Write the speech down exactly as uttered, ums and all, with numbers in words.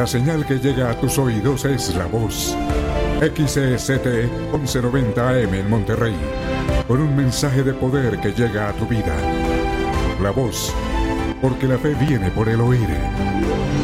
La señal que llega a tus oídos es La Voz. X E S T once noventa A M en Monterrey. Con un mensaje de poder que llega a tu vida. La Voz, porque la fe viene por el oír.